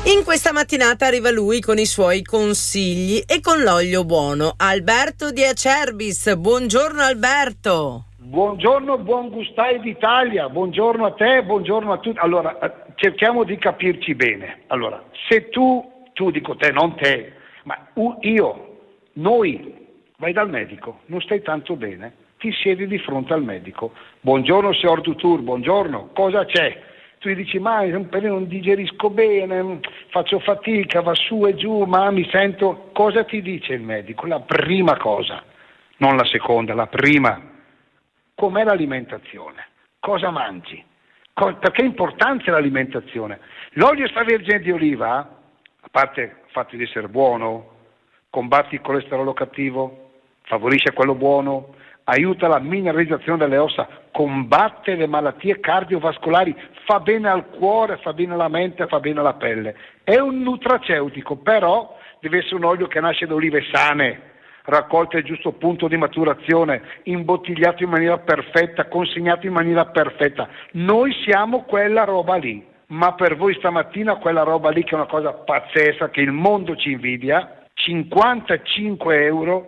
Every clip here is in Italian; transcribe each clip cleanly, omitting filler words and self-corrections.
In questa mattinata arriva lui con i suoi consigli e con l'olio buono. Alberto di Acerbis. Buongiorno Alberto. Buongiorno, buon gustai d'Italia, buongiorno a te, buongiorno a tutti. Allora, cerchiamo di capirci bene. Allora, se tu dico te, non te, ma noi, vai dal medico, non stai tanto bene, ti siedi di fronte al medico. Buongiorno signor Dutour, buongiorno, cosa c'è? Tu gli dici, ma non digerisco bene, faccio fatica, va su e giù, ma mi sento... Cosa ti dice il medico? La prima cosa, non la seconda, la prima. Com'è l'alimentazione? Cosa mangi? Perché è importante l'alimentazione. L'olio extravergine di oliva, a parte il fatto di essere buono, combatti il colesterolo cattivo, favorisce quello buono, aiuta la mineralizzazione delle ossa, combatte le malattie cardiovascolari, fa bene al cuore, fa bene alla mente, fa bene alla pelle. È un nutraceutico, però deve essere un olio che nasce da olive sane, raccolte al giusto punto di maturazione, imbottigliato in maniera perfetta, consegnato in maniera perfetta. Noi siamo quella roba lì, ma per voi stamattina quella roba lì, che è una cosa pazzesca, che il mondo ci invidia, 55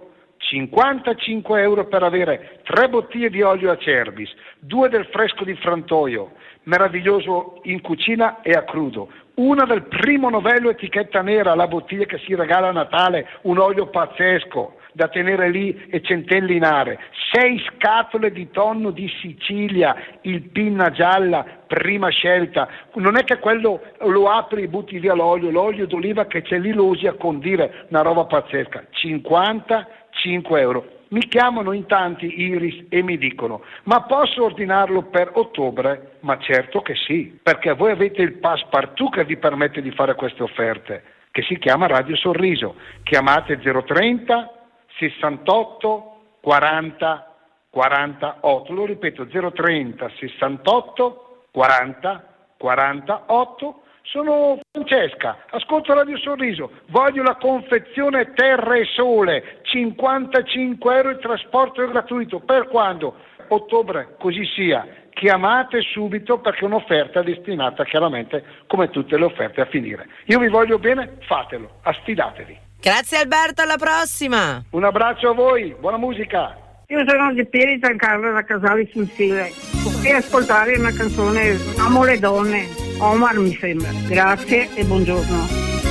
euro per avere 3 bottiglie di olio Acerbis, 2 del fresco di Frantoio, meraviglioso in cucina e a crudo, una del primo novello etichetta nera, la bottiglia che si regala a Natale, un olio pazzesco da tenere lì e centellinare, 6 scatole di tonno di Sicilia, il pinna gialla, prima scelta. Non è che quello lo apri e butti via l'olio d'oliva che c'è lì, lo usi a condire, una roba pazzesca. 55 euro. Mi chiamano in tanti, Iris, e mi dicono, ma posso ordinarlo per ottobre? Ma certo che sì, perché voi avete il Passepartout che vi permette di fare queste offerte, che si chiama Radio Sorriso. Chiamate 030 68 40 48, lo ripeto, 030 68 40 48. Sono Francesca, ascolto Radio Sorriso, voglio la confezione Terra e Sole, 55 euro, il trasporto è gratuito. Per quando? Ottobre, così sia. Chiamate subito, perché è un'offerta destinata chiaramente, come tutte le offerte, a finire. Io vi voglio bene, fatelo, affidatevi. Grazie Alberto, alla prossima. Un abbraccio a voi, buona musica. Io sono di Pieri Giancarlo da Casale Sicile. Vorrei ascoltare una canzone, Amo le donne, Omar mi sembra. Grazie e buongiorno.